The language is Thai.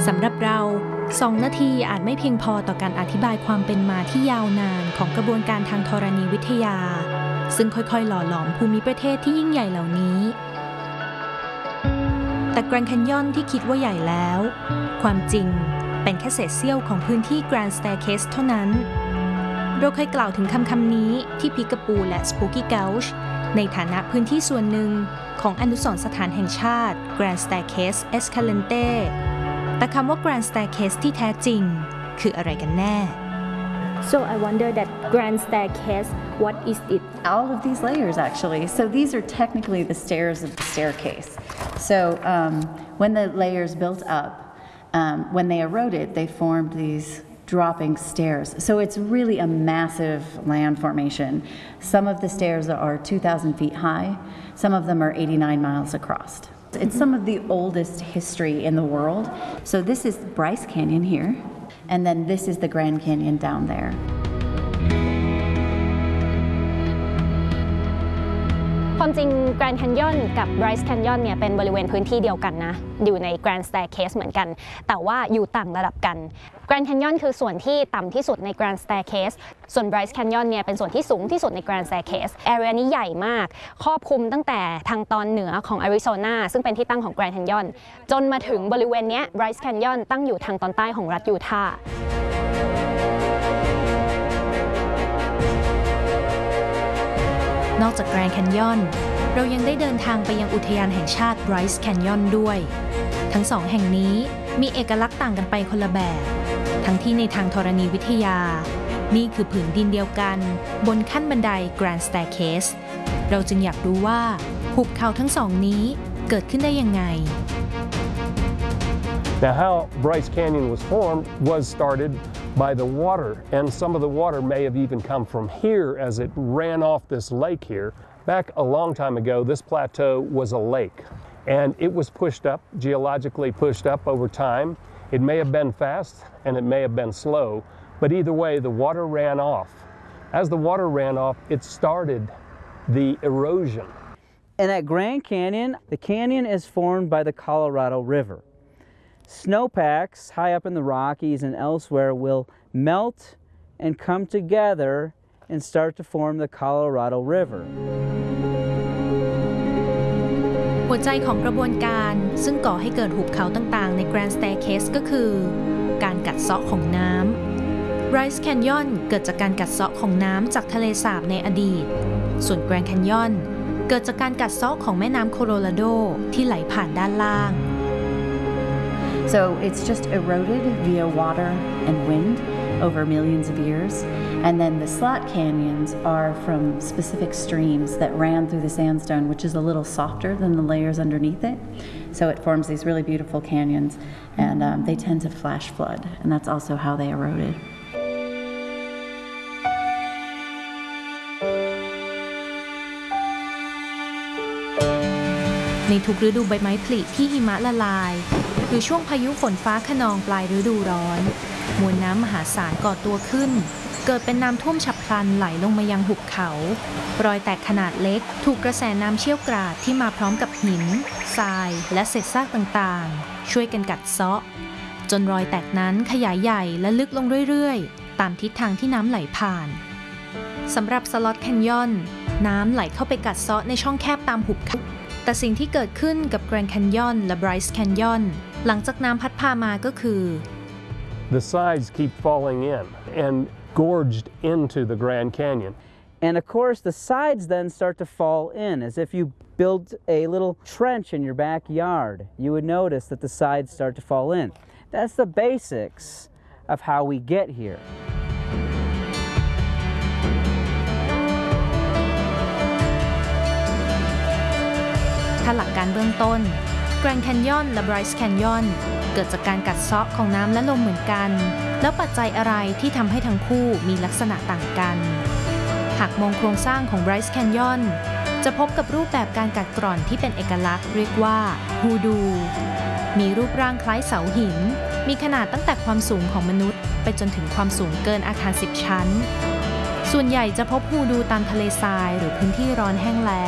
สำหรับเรา2 นาทีอาจไม่เพียงพอต่อการอธิบายความเป็นมาที่ยาวนานของกระบวนการทางธรณีวิทยาซึ่งค่อยๆหล่อหลอมภูมิประเทศที่ยิ่งใหญ่เหล่านี้แต่แกรนด์แคนยอนที่คิดว่าใหญ่แล้วความจริงเป็นแค่เศษเสี้ยวของพื้นที่ Grand Staircase เท่านั้นเราเคยกล่าวถึงคำนี้ที่พิกาปูและ Spooky Gulch ในฐานะพื้นที่ส่วนหนึ่งของอนุสรณ์สถานแห่งชาติ Grand Staircase Escalante แต่คำว่า Grand Staircase ที่แท้จริงคืออะไรกันแน่ So I wonder that Grand Staircase, what is it? All of these layers actually. So these are technically the stairs of the staircase. So when the layers built up, when they eroded, they formed these dropping stairs. So it's really a massive land formation. Some of the stairs are 2,000 feet high. Some of them are 89 miles across. It's some of the oldest history in the world. So this is Bryce Canyon here, and then this is the Grand Canyon down there. ความจริง Grand Canyon กับ Bryce Canyon เนี่ยเป็นบริเวณพื้นที่เดียวกันนะอยู่ใน Grand Staircase เหมือนกันแต่ว่าอยู่ต่างระดับกัน Grand Canyon คือส่วนที่ต่ำที่สุดใน Grand Staircase ส่วน Bryce Canyon เนี่ยเป็นส่วนที่สูงที่สุดใน Grand Staircase Area นี้ใหญ่มากครอบคลุมตั้งแต่ทางตอนเหนือของอาริโซนาซึ่งเป็นที่ตั้งของ Grand Canyon จนมาถึงบริเวณนี้ Bryce Canyon ตั้งอยู่ทางตอนใต้ของรัฐยูทาห์นอกจากแกรนด์แคนยอนเรายังได้เดินทางไปยังอุทยานแห่งชาติ Bryce Canyon ด้วยทั้งสองแห่งนี้มีเอกลักษณ์ต่างกันไปคนละแบบทั้งที่ในทางธรณีวิทยานี่คือผืนดินเดียวกันบนขั้นบันได Grand Staircase เราจึงอยากรู้ว่าหุบเขาทั้งสองนี้เกิดขึ้นได้ยังไง Now, how Bryce Canyon was formed was started by the water, and some of the water may have even come from here as it ran off this lake here. Back a long time ago, this plateau was a lake, and it was pushed up, geologically pushed up over time. It may have been fast, and it may have been slow, but either way, the water ran off. As the water ran off, it started the erosion. And at Grand Canyon, the canyon is formed by the Colorado River. Snowpacks high up in the Rockies and elsewhere will melt and come together and start to form the Colorado River. หัวใจของกระบวนการซึ่งก่อให้เกิดหุบเขาต่างๆใน Grand Staircase ก็คือการกัดเซาะของน้ำ Bryce Canyon เกิดจากการกัดเซาะของน้ำจากทะเลสาบในอดีตส่วน Grand Canyon เกิดจากการกัดเซาะของแม่น้ำโคโลราโดที่ไหลผ่านด้านล่าง So it's just eroded via water and wind over millions of years. And then the slot canyons are from specific streams that ran through the sandstone, which is a little softer than the layers underneath it. So it forms these really beautiful canyons, and they tend to flash flood, and that's also how they eroded. ในทุกฤดูใบไม้ผลิที่หิมะละลายหรือช่วงพายุฝนฟ้าคะนองปลายฤดูร้อนมวลน้ำมหาศาลก่อตัวขึ้นเกิดเป็นน้ำท่วมฉับพลันไหลลงมายังหุบเขารอยแตกขนาดเล็กถูกกระแสน้ำเชี่ยวกราดที่มาพร้อมกับหินทรายและเศษซากต่างๆช่วยกันกัดเซาะจนรอยแตกนั้นขยายใหญ่และลึกลงเรื่อยๆตามทิศทางที่น้ำไหลผ่านสำหรับสล็อตแคนยอนน้ำไหลเข้าไปกัดเซาะในช่องแคบตามหุบเขาแต่สิ่งที่เกิดขึ้นกับ Grand Canyon และ Bryce Canyon หลังจากน้ำพัดพามาก็คือ The sides keep falling in and gorged into the Grand Canyon. And of course, the sides then start to fall in as if you build a little trench in your backyard. You would notice that the sides start to fall in. That's the basics of how we get here. ถ้าหลักการเบื้องต้น Grand Canyon และ Bryce Canyon เกิดจากการกัดเซาะของน้ำและลมเหมือนกันแล้วปัจจัยอะไรที่ทำให้ทั้งคู่มีลักษณะต่างกันหากมองโครงสร้างของ Bryce Canyon จะพบกับรูปแบบการกัดกร่อนที่เป็นเอกลักษณ์เรียกว่าฮูดูมีรูปร่างคล้ายเสาหินมีขนาดตั้งแต่ความสูงของมนุษย์ไปจนถึงความสูงเกินอาคาร10 ชั้นส่วนใหญ่จะพบฮูดูตามทะเลทรายหรือพื้นที่ร้อนแห้งแล้ง